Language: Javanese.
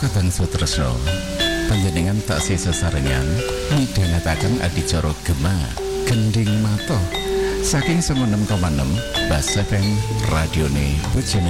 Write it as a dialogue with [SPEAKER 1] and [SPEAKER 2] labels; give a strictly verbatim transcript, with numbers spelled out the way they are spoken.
[SPEAKER 1] Kakang Sutresno, panjenengan taksih sesarengan midhangetaken adicara Gema Gending Mata saking sembilan enam koma enam Bas F M radione Bojonegoro.